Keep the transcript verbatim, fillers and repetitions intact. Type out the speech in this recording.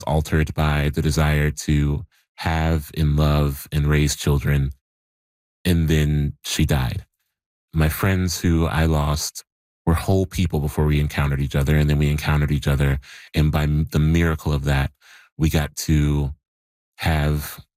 altered by the desire to have and love and raise children. And then she died. My friends who I lost were whole people before we encountered each other. And then we encountered each other. And by m- the miracle of that, we got to have